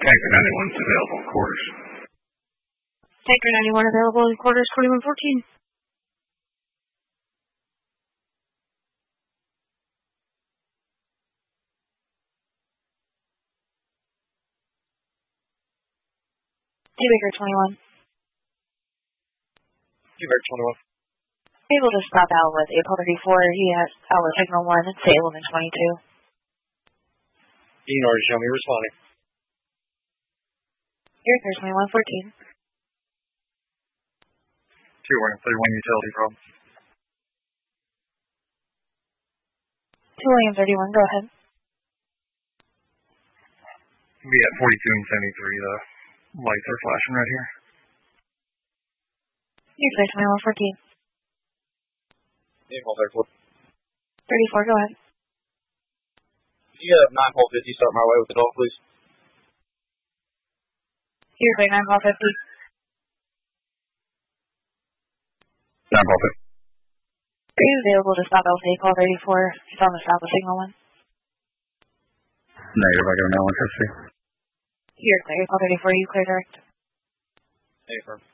Tanker 91 is available in quarters. Tanker 91 available in quarters 2114. Baker 21. Baker 21. Able to stop out with April 34. He has out with signal 1 at Salem in 22. Enor, show me responding. Baker 2114. 2 31 utility problem. 2 William 31, go ahead. Be at 42 and 73, the lights are flashing right here. Baker 2114. Vehicle 34. 34, go ahead. If you get a 9 call 50, start my way with the dog, please. Baker 9 call 50. 9 call 50. Are you available to stop LC call 34? He's on the stop with signal 1. Negative, I got an electricity. You're clear. Call 34, you clear direct. Affirm.